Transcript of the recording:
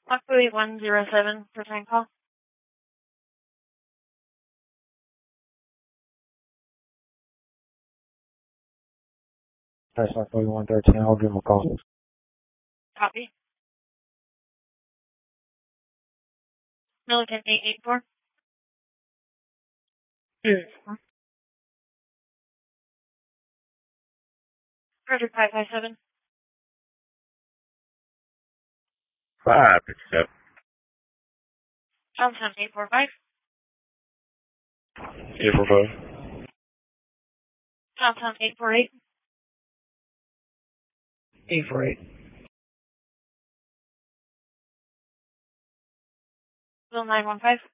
Aqua 8107, return call. That's Aqua 8113. I'll give him a call. Copy. Milliken 884. Roger 557. 557. Johnstown 845. 845. Johnstown 848. 848. Bill 915.